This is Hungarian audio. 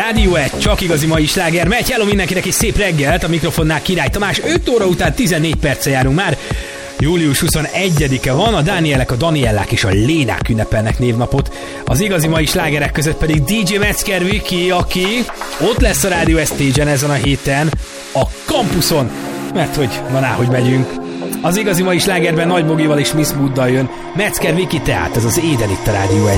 Rádió 1, csak igazi mai sláger megy. Hello mindenkinek és szép reggelt, a mikrofonnál Király Tamás. 5 óra után 14 perccel járunk már. Július 21-e van, a Dánielek, a Daniellák és a Lénák ünnepelnek névnapot. Az igazi mai slágerek között pedig DJ Metzger Viki, aki ott lesz a Rádió Stage-en ezen a héten, a kampuszon, mert hogy van hogy megyünk. Az igazi mai slágerben Nagy Bogival és Miss Mooddal jön Metzger Viki, tehát ez az Éden itt a Rádió 1.